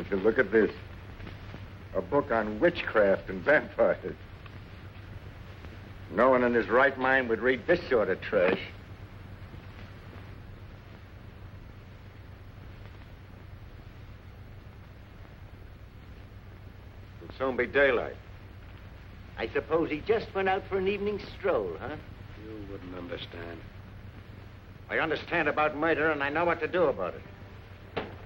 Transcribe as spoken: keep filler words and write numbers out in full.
Look at this. A book on witchcraft and vampires. No one in his right mind would read this sort of trash. It'll soon be daylight. I suppose he just went out for an evening stroll, huh? You wouldn't understand. I understand about murder, and I know what to do about it.